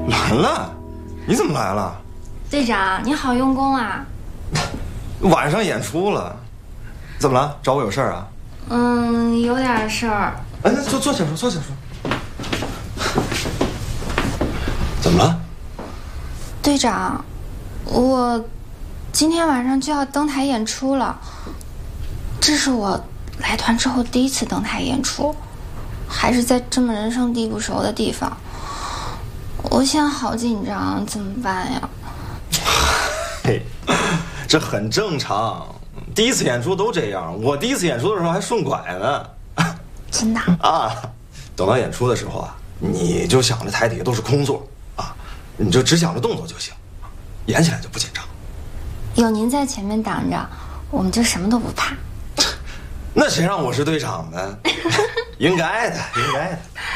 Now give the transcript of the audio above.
兰兰，你怎么来了？ 队长，你好用功啊！ 晚上演出了，怎么了？找我有事儿啊？ 有点事儿。 哎，那坐下说，坐下说。怎么了？ 队长，我今天晚上就要登台演出了，这是我来团之后第一次登台演出，还是在这么人生地不熟的地方，我现在好紧张，怎么办呀？ 嘿，这很正常，第一次演出都这样。我第一次演出的时候还顺拐呢。 真的啊？等到演出的时候啊，你就想着台底下都是空座啊，你就只想着动作就行，演起来就不紧张。 有您在前面挡着，我们就什么都不怕。 那谁让我是队长呢？应该的，应该的。